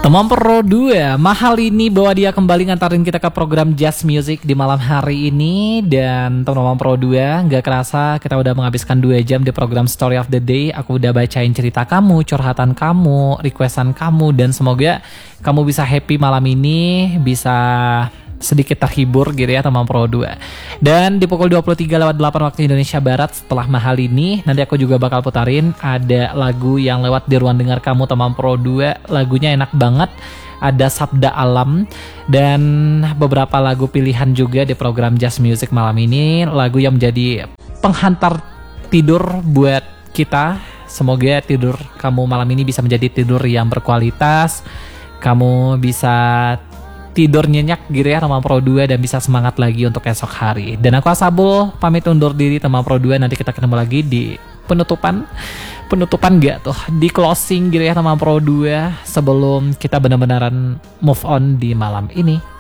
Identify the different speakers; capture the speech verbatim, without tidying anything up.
Speaker 1: Teman Pro dua, mahal ini bawa dia kembali ngantarin kita ke program Jazz Music di malam hari ini. Dan teman-teman Pro dua, gak kerasa kita udah menghabiskan dua jam di program Story of the Day. Aku udah bacain cerita kamu, curhatan kamu, requestan kamu. Dan semoga kamu bisa happy malam ini, bisa sedikit terhibur gitu ya teman Pro dua. Dan di pukul dua puluh tiga lewat delapan waktu Indonesia Barat setelah mahal ini, nanti aku juga bakal putarin ada lagu yang lewat di ruang dengar kamu teman Pro dua. Lagunya enak banget, ada Sabda Alam dan beberapa lagu pilihan juga di program Jazz Music malam ini. Lagu yang menjadi penghantar tidur buat kita. Semoga tidur kamu malam ini bisa menjadi tidur yang berkualitas. Kamu bisa tidur nyenyak gitu ya teman Pro dua dan bisa semangat lagi untuk esok hari. Dan aku Asabul pamit undur diri teman Pro dua. Nanti kita ketemu lagi di penutupan penutupan gak tuh di closing gitu ya teman Pro dua sebelum kita benar-benaran move on di malam ini.